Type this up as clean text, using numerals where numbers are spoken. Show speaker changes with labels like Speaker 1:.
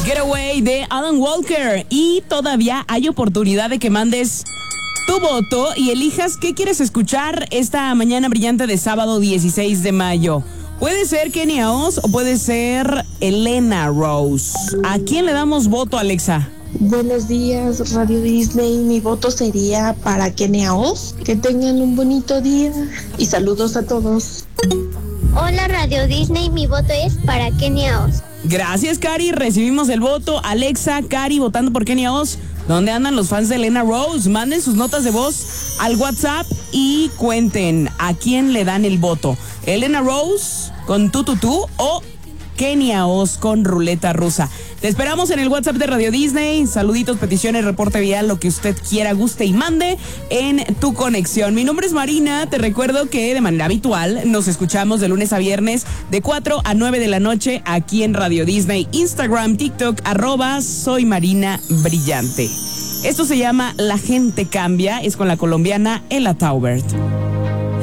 Speaker 1: Getaway de Alan Walker. Y todavía hay oportunidad de que mandes tu voto y elijas qué quieres escuchar esta mañana brillante de sábado 16 de mayo. Puede ser Kenia Oz o puede ser Elena Rose. ¿A quién le damos voto, Alexa?
Speaker 2: Buenos días, Radio Disney. Mi voto sería para Kenia Oz. Que tengan un bonito día y saludos a todos.
Speaker 3: Hola, Radio Disney. Mi voto es para Kenia Oz.
Speaker 1: Gracias, Cari. Recibimos el voto. Alexa, Cari votando por Kenia Oz. ¿Dónde andan los fans de Elena Rose? Manden sus notas de voz al WhatsApp y cuenten a quién le dan el voto. ¿Elena Rose con tú o Kenia Oz con ruleta rusa? Te esperamos en el WhatsApp de Radio Disney. Saluditos, peticiones, reporte vial, lo que usted quiera, guste y mande en tu conexión. Mi nombre es Marina. Te recuerdo que de manera habitual nos escuchamos de lunes a viernes de 4 a 9 de la noche aquí en Radio Disney, Instagram, TikTok, @soy Marina Brillante. Esto se llama La Gente Cambia. Es con la colombiana Ella Taubert.